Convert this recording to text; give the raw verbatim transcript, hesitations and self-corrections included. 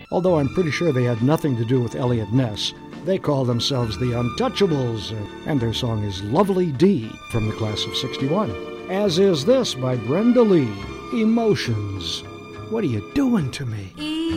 although I'm pretty sure they had nothing to do with Elliot Ness. They call themselves the Untouchables, and their song is Lovely Dee from the class of sixty-one. As is this by Brenda Lee, Emotions. What are you doing to me?